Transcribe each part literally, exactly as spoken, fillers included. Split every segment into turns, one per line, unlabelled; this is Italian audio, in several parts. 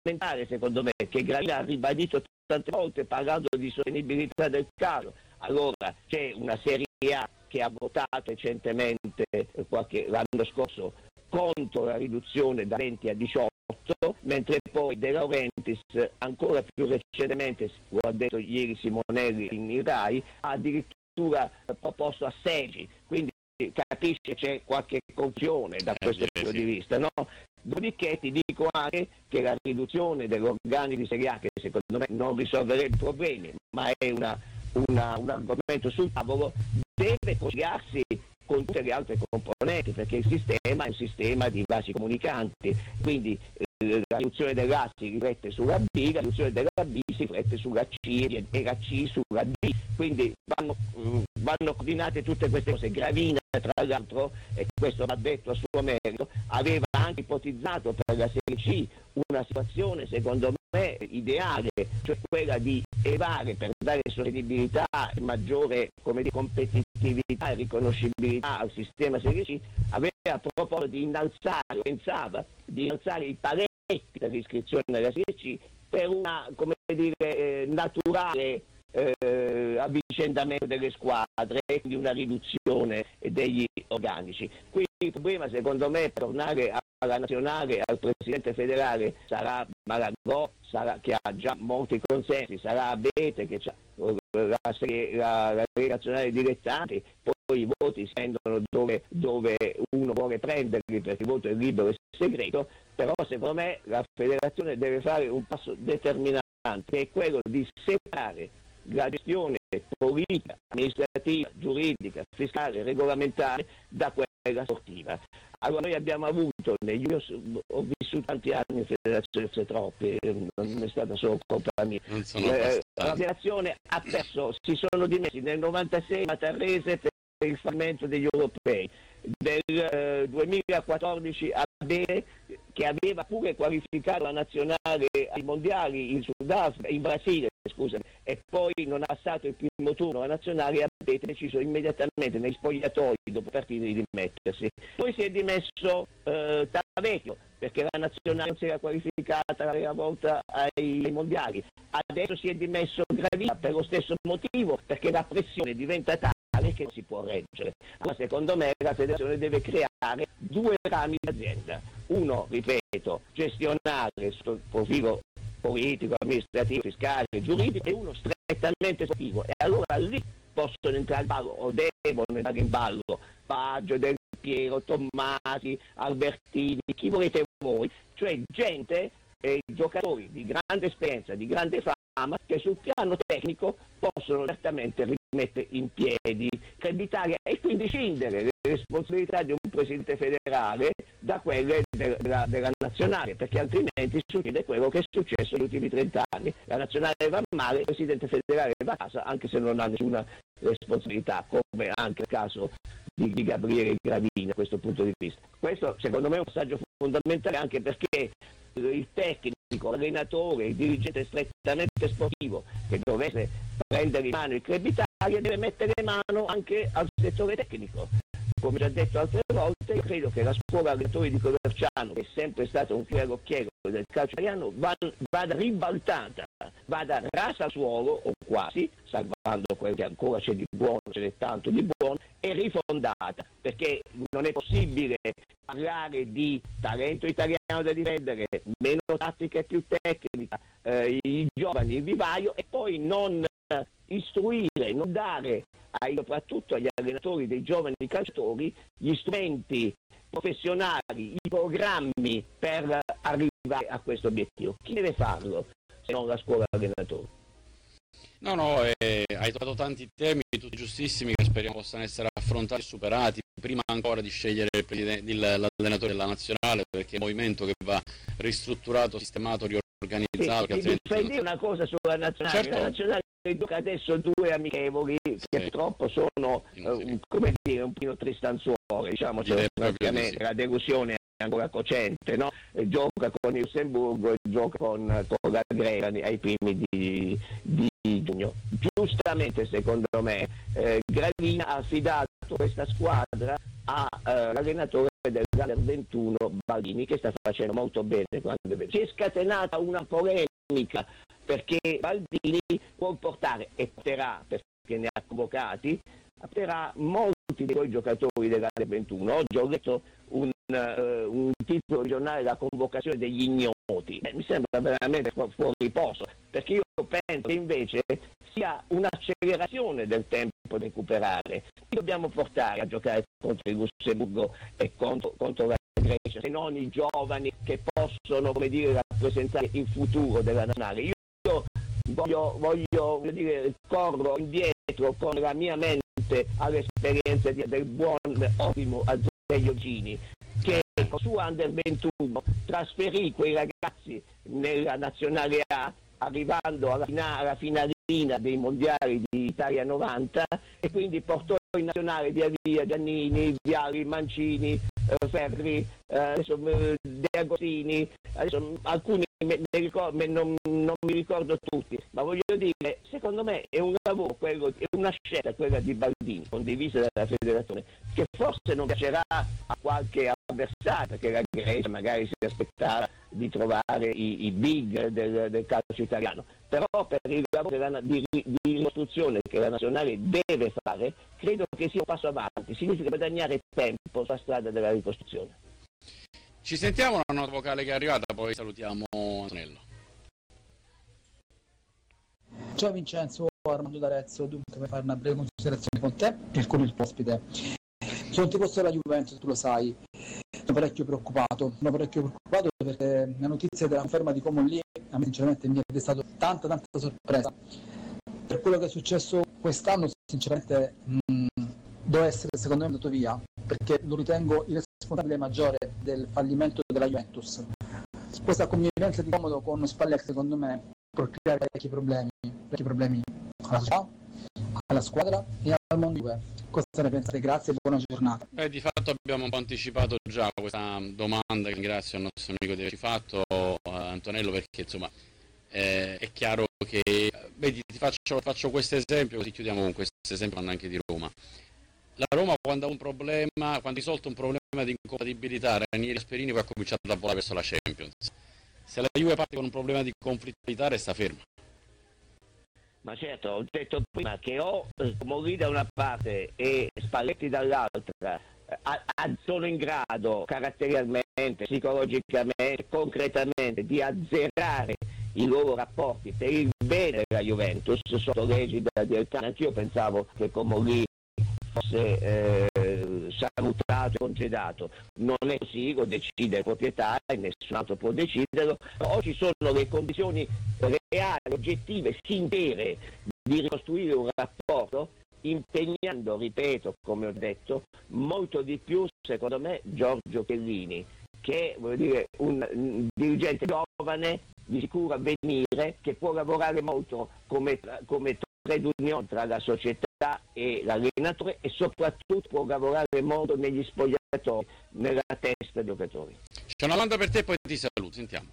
fondamentale, secondo me, che Gravina ha ribadito tante volte parlando di sostenibilità del calcio. Allora c'è una Serie A che ha votato recentemente, qualche, l'anno scorso, contro la riduzione da venti a diciotto, mentre poi De Laurentiis ancora più recentemente, lo ha detto ieri Simonelli in Rai, ha addirittura proposto a sedici, quindi capisce c'è qualche confusione da questo punto di vista, no? Dopodiché ti dico anche che la riduzione dell'organico di Serie A, che secondo me non risolverebbe i problemi, ma è una, una, un argomento sul tavolo, deve conciliarsi con tutte le altre componenti, perché il sistema è un sistema di vasi comunicanti, quindi eh, la riduzione dell'A si riflette sulla B, la riduzione della B si riflette sulla C e la C sulla D, quindi vanno, mh, vanno coordinate tutte queste cose. Gravina, tra l'altro, e questo va detto a suo merito, aveva anche ipotizzato per la Serie C una situazione secondo me ideale, cioè quella di elevare, per dare sostenibilità e maggiore, come dire, competitività e riconoscibilità al sistema Serie C, aveva proposto di innalzare, pensava di innalzare i paletti per l'iscrizione nella Serie C per una, come dire, eh, naturale eh, avvicendamento delle squadre e quindi una riduzione degli organici. Qui il problema, secondo me, per tornare alla nazionale, al presidente federale, sarà Malagò, sarà, che ha già molti consensi, sarà Abete che ha la, la, la Lega Nazionale Dilettanti, poi i voti si prendono dove, dove uno vuole prenderli, perché il voto è libero e segreto, però secondo me la federazione deve fare un passo determinante, che è quello di separare la gestione politica, amministrativa, giuridica, fiscale, regolamentare da quella sportiva. Allora noi abbiamo avuto, io ho vissuto tanti anni in federazione F troppi, non è stata solo colpa mia, eh, la federazione ha perso, si sono dimessi nel novantasei a Tarrese per il fallimento degli europei, del eh, duemilaquattordici a Bene, che aveva pure qualificato la nazionale ai mondiali in Sudafrica, in Brasile, scusami, e poi non ha passato il primo turno la nazionale, avete deciso immediatamente nei spogliatoi dopo partire di dimettersi. Poi si è dimesso eh, Taravecchio, perché la nazionale non si era qualificata la prima volta ai, ai mondiali. Adesso si è dimesso Gravina per lo stesso motivo, perché la pressione diventa tale che non si può reggere. Ma secondo me la federazione deve creare due rami d'azienda, uno, ripeto, gestionale sotto il profilo politico, amministrativo, fiscale, giuridico, e uno strettamente sportivo, e allora lì possono entrare in ballo, o devono entrare in ballo, Baggio, Del Piero, Tommasi, Albertini, chi volete voi, cioè gente e giocatori di grande esperienza, di grande fama, che sul piano tecnico possono certamente rimettere in piedi l'Italia e quindi scindere le responsabilità di un presidente federale da quelle de- della, della nazionale, perché altrimenti succede quello che è successo negli ultimi trent'anni. La nazionale va male, il presidente federale va a casa, anche se non ha nessuna responsabilità, come anche il caso di, di Gabriele Gravina da questo punto di vista. Questo secondo me è un passaggio fondamentale, anche perché il tecnico, l'allenatore, il dirigente strettamente sportivo che dovesse prendere in mano il Club Italia deve mettere in mano anche al settore tecnico. Come già detto altre volte, io credo che la scuola allenatori di Coverciano, che è sempre stato un fiero occhiello del calcio italiano, vada ribaltata, vada rasa al suolo, o quasi, salvando quel che ancora c'è di buono, ce n'è tanto di buono, e rifondata, perché non è possibile parlare di talento italiano da difendere, meno tattica e più tecnica, eh, i giovani, il vivaio, e poi non eh, istruire, non dare ai, soprattutto agli allenatori dei giovani calciatori gli strumenti professionali, i programmi per arrivare a questo obiettivo. Chi deve farlo se non la scuola allenatori?
No, no, eh, hai toccato tanti temi, tutti giustissimi, che speriamo possano essere affrontati e superati, prima ancora di scegliere il presidente, il, l'allenatore della nazionale, perché è un movimento che va ristrutturato, sistemato, riorganizzato.
Sì, ti fai dire una cosa sulla nazionale, certo. La nazionale gioca adesso due amichevoli che sì. Purtroppo sono, uh, come dire, un po' tristanzuole, diciamo, cioè, praticamente sì. La delusione è ancora cocente, no? Gioca con il Lussemburgo e gioca con, con la Grecia ai primi di, di giugno. Giustamente, secondo me, eh, Gravina ha affidato questa squadra all'allenatore dell'Under ventuno Baldini, che sta facendo molto bene. Si è scatenata una polemica perché Baldini può portare, e porterà, perché ne ha convocati, porterà molti di quei giocatori dell'Under ventuno. Oggi ho letto un, uh, un titolo di giornale, la convocazione degli ignoti. Eh, mi sembra veramente fu- fuori posto, perché io penso che invece sia un'accelerazione del tempo da recuperare. Dobbiamo portare a giocare contro il Lussemburgo e contro, contro la Grecia, se non i giovani che possono, come dire, rappresentare il futuro della nazionale. Io voglio, voglio, voglio dire, corro indietro con la mia mente all'esperienza di, del buon, ottimo Azeglio Gini, che con su Under ventuno trasferì quei ragazzi nella nazionale A, arrivando alla, fina, alla finalina dei mondiali di Italia novanta, e quindi portò in nazionale via via Giannini, Viali, Mancini, eh, Ferri, eh, adesso, eh, De Agostini, adesso, alcuni me, me ricordo, me, non, non mi ricordo tutti, ma voglio dire, secondo me è un lavoro, quello, è una scelta quella di Baldini, condivisa dalla federazione, che forse non piacerà a qualche avversario, perché la Grecia magari si aspettava di trovare i, i big del, del calcio italiano, però per il lavoro della, di, di ricostruzione che la nazionale deve fare, credo che sia un passo avanti, significa guadagnare tempo sulla strada della ricostruzione.
Ci sentiamo una nota vocale che è arrivata, poi salutiamo Antonello.
Ciao Vincenzo, Armando D'Arezzo, dunque per fare una breve considerazione con te e con il tuo ospite. Sono un tifoso della Juventus, tu lo sai, sono parecchio preoccupato, sono parecchio preoccupato perché la notizia della conferma di Coman lì a me sinceramente mi è destato tanta tanta sorpresa. Per quello che è successo quest'anno sinceramente mh, deve essere secondo me andato via, perché lo ritengo il responsabile maggiore del fallimento della Juventus. Questa convivenza di comodo con Spalletti secondo me può creare parecchi problemi, parecchi problemi alla società, alla squadra e al mondo. Cosa ne pensate? Grazie e buona giornata.
Beh, di fatto abbiamo un po' anticipato già questa domanda, che ringrazio il nostro amico di averci fatto, uh, Antonello, perché insomma eh, è chiaro che, vedi, ti faccio, faccio questo esempio, così chiudiamo con questo esempio anche di Roma. La Roma quando ha un problema, quando ha risolto un problema di incompatibilità, Ranieri e Gasperini, poi ha cominciato a volare verso la Champions. Se la Juve parte con un problema di conflittualità resta ferma.
Ma certo, ho detto prima che ho Morì da una parte e Spalletti dall'altra a, a, sono in grado caratterialmente, psicologicamente, concretamente di azzerare i loro rapporti per il bene della Juventus sotto l'egida di Elkann. Anch'io pensavo che con Morì fosse eh, salutato e congedato. Non è così, lo decide il proprietario, nessun altro può deciderlo. Oggi sono le condizioni reali, oggettive, sincere di ricostruire un rapporto, impegnando, ripeto, come ho detto, molto di più, secondo me, Giorgio Chiellini, che vuol dire un, un dirigente giovane, di sicuro avvenire, che può lavorare molto come, come trade union tra la società e l'allenatore, e soprattutto può lavorare molto negli spogliatori, nella testa dei giocatori.
C'è una domanda per te, poi ti saluto, sentiamo.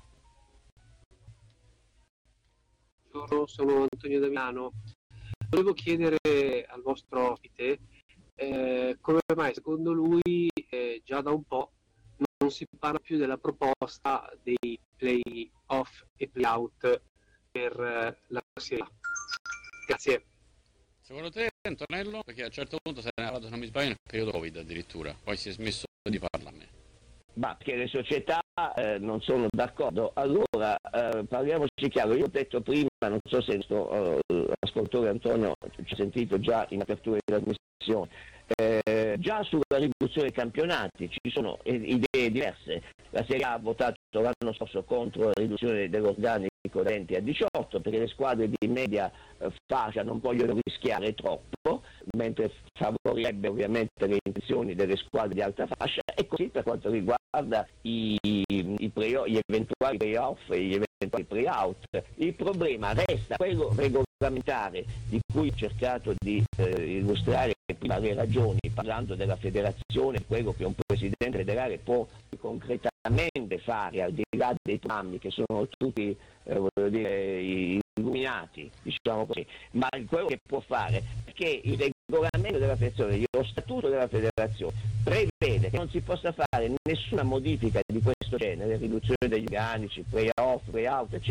Buongiorno, sono Antonio da Milano. Volevo chiedere al vostro ospite eh, come mai secondo lui eh, già da un po' non si parla più della proposta dei play-off e play-out per eh, la Serie A. Grazie.
Secondo te, Antonello? Perché a un certo punto se ne è parlato, se non mi sbaglio, nel periodo Covid addirittura, poi si è smesso di parlarne.
Ma perché le società eh, non sono d'accordo. Allora, eh, parliamoci chiaro, io ho detto prima, non so se l'ascoltatore eh, Antonio ci ha sentito già in apertura di trasmissione, eh, già sulla riduzione dei campionati ci sono idee diverse. La Serie A ha votato l'anno scorso contro la riduzione dell'organico da venti a diciotto, perché le squadre di media eh, fascia non vogliono rischiare troppo, mentre favorirebbe ovviamente le intenzioni delle squadre di alta fascia, e così per quanto riguarda i, i play, gli eventuali play-off e gli eventuali play-out. Il problema resta quello regolamentare, di cui ho cercato di eh, illustrare prima le ragioni, parlando della federazione, quello che un presidente federale può concretamente fare, al di là dei programmi che sono tutti eh, voglio dire, illuminati, diciamo così, ma quello che può fare, perché il regolamento della federazione, lo statuto della federazione prevede che non si possa fare nessuna modifica di questo genere, riduzione degli organici, play-off, play-out, eccetera,